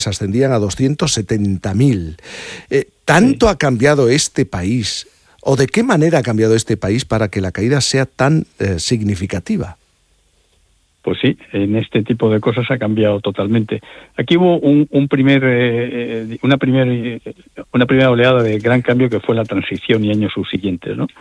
ascendían a 270.000. ¿Tanto ha cambiado este país? ¿O de qué manera ha cambiado este país para que la caída sea tan significativa? Pues sí, en este tipo de cosas ha cambiado totalmente. Aquí hubo una primera oleada de gran cambio que fue la transición y años subsiguientes, ¿no?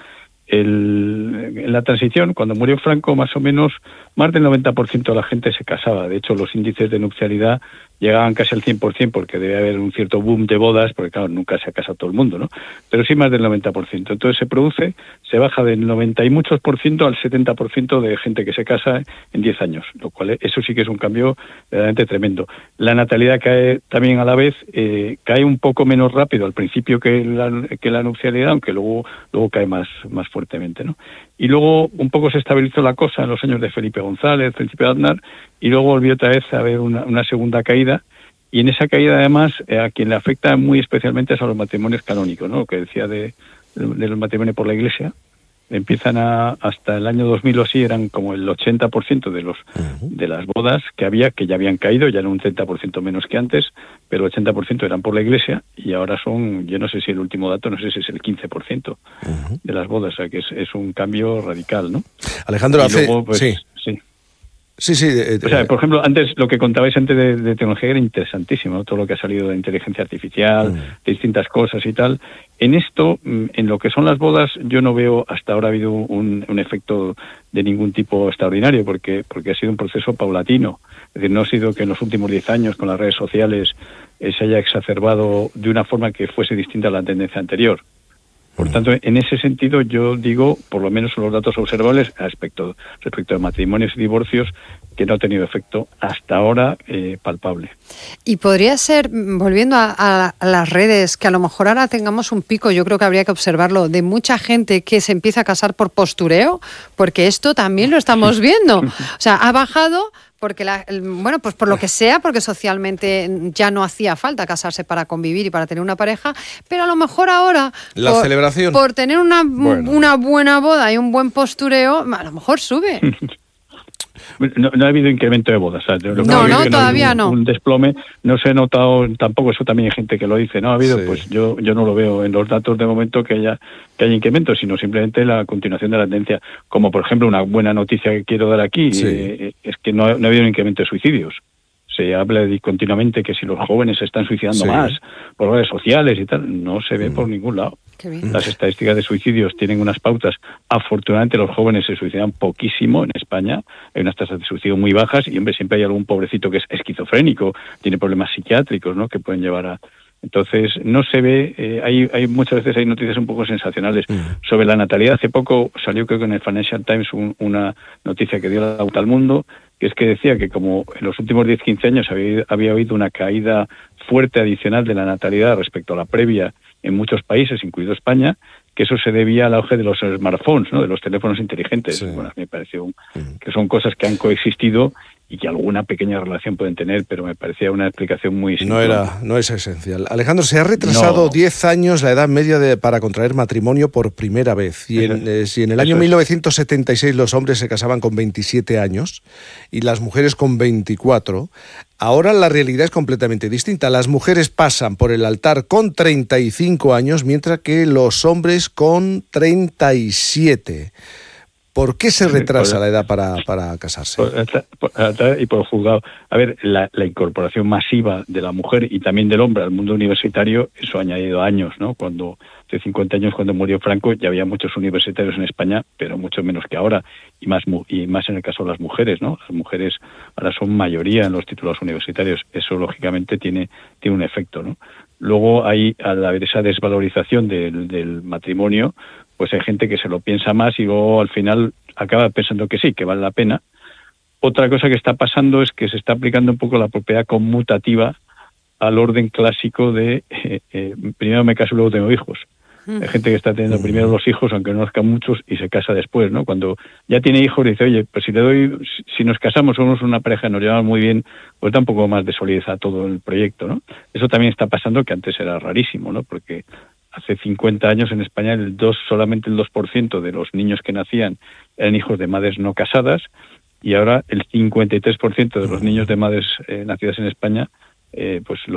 En la transición, cuando murió Franco, más o menos, más del 90% de la gente se casaba. De hecho, los índices de nupcialidad llegaban casi al 100%, porque debe haber un cierto boom de bodas, porque claro, nunca se ha casado todo el mundo, ¿no? Pero sí más del 90%. Entonces se baja del 90 y muchos por ciento al 70% de gente que se casa en 10 años, lo cual eso sí que es un cambio verdaderamente tremendo. La natalidad cae también a la vez, cae un poco menos rápido al principio que la nupcialidad, aunque luego cae más fuertemente, ¿no? Y luego un poco se estabilizó la cosa en los años de Felipe González, Felipe Aznar, y luego volvió otra vez a haber una segunda caída, y en esa caída además a quien le afecta muy especialmente es a los matrimonios canónicos, ¿no? Lo que decía de los matrimonios por la Iglesia. Empiezan hasta el año 2000 o así, eran como el 80% de las bodas que ya habían caído, ya era un 30% menos que antes, pero el 80% eran por la Iglesia, y ahora son, yo no sé si el último dato, no sé si es el 15% de las bodas, o sea que es un cambio radical, ¿no? Alejandro, luego, pues, sí. Sí. O sea, por ejemplo, antes lo que contabais antes de tecnología era interesantísimo, ¿no? Todo lo que ha salido de inteligencia artificial, de distintas cosas y tal. En esto, en lo que son las bodas, yo no veo hasta ahora ha habido un efecto de ningún tipo extraordinario, porque ha sido un proceso paulatino. Es decir, no ha sido que en los últimos 10 años con las redes sociales se haya exacerbado de una forma que fuese distinta a la tendencia anterior. Por tanto, en ese sentido, yo digo, por lo menos son los datos observables respecto de matrimonios y divorcios, que no ha tenido efecto hasta ahora palpable. Y podría ser, volviendo a las redes, que a lo mejor ahora tengamos un pico, yo creo que habría que observarlo, de mucha gente que se empieza a casar por postureo, porque esto también lo estamos viendo. O sea, ha bajado porque pues por lo que sea, porque socialmente ya no hacía falta casarse para convivir y para tener una pareja, pero a lo mejor ahora celebración por tener una buena boda y un buen postureo, a lo mejor sube. No ha habido incremento de bodas. O sea, todavía no. Un desplome, no se ha notado tampoco, eso también hay gente que lo dice, no ha habido, pues yo no lo veo en los datos de momento que haya incremento, sino simplemente la continuación de la tendencia. Como por ejemplo, una buena noticia que quiero dar aquí, es que no ha habido un incremento de suicidios. Se habla continuamente que si los jóvenes se están suicidando más por redes sociales y tal, no se ve por ningún lado. Las estadísticas de suicidios tienen unas pautas. Afortunadamente los jóvenes se suicidan poquísimo en España. Hay unas tasas de suicidio muy bajas y, hombre, siempre hay algún pobrecito que es esquizofrénico, tiene problemas psiquiátricos, ¿no?, que pueden llevar a... Entonces, no se ve... hay muchas veces hay noticias un poco sensacionales sobre la natalidad. Hace poco salió, creo que en el Financial Times, una noticia que dio la vuelta al mundo, que es que decía que como en los últimos 10-15 años había habido una caída fuerte adicional de la natalidad respecto a la previa en muchos países, incluido España, que eso se debía al auge de los smartphones, ¿no?, de los teléfonos inteligentes. Bueno, me pareció que son cosas que han coexistido y que alguna pequeña relación pueden tener, pero me parecía una explicación muy simple. No es esencial. Alejandro, se ha retrasado 10 años la edad media para contraer matrimonio por primera vez. Si en el año 1976 los hombres se casaban con 27 años y las mujeres con 24, ahora la realidad es completamente distinta. Las mujeres pasan por el altar con 35 años, mientras que los hombres con 37. ¿Por qué se retrasa la edad para casarse? Y por el juzgado. A ver, la incorporación masiva de la mujer y también del hombre al mundo universitario, eso ha añadido años, ¿no? Hace 50 años, cuando murió Franco, ya había muchos universitarios en España, pero mucho menos que ahora, y más en el caso de las mujeres, ¿no? Las mujeres ahora son mayoría en los títulos universitarios. Eso, lógicamente, tiene un efecto, ¿no? Luego, al haber esa desvalorización del matrimonio, pues hay gente que se lo piensa más y luego al final acaba pensando que sí, que vale la pena. Otra cosa que está pasando es que se está aplicando un poco la propiedad conmutativa al orden clásico de primero me caso y luego tengo hijos. Hay gente que está teniendo primero los hijos, aunque no nazcan muchos, y se casa después, ¿no? Cuando ya tiene hijos dice, oye, pues si nos casamos, somos una pareja, nos llevamos muy bien, pues da un poco más de solidez a todo el proyecto, ¿no? Eso también está pasando, que antes era rarísimo, ¿no? Porque hace 50 años en España solamente el 2% de los niños que nacían eran hijos de madres no casadas, y ahora el 53% de los niños de madres nacidas en España, pues